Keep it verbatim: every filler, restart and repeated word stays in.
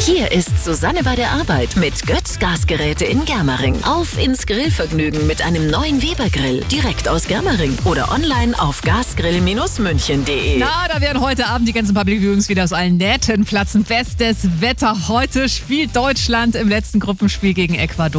Hier ist Susanne bei der Arbeit mit Götz Gasgeräte in Germering. Auf ins Grillvergnügen mit einem neuen Weber-Grill. Direkt aus Germering oder online auf gasgrill Bindestrich münchen punkt de. Na, da werden heute Abend die ganzen Public Viewings wieder aus allen Nähten platzen. Bestes Wetter. Heute spielt Deutschland im letzten Gruppenspiel gegen Ecuador.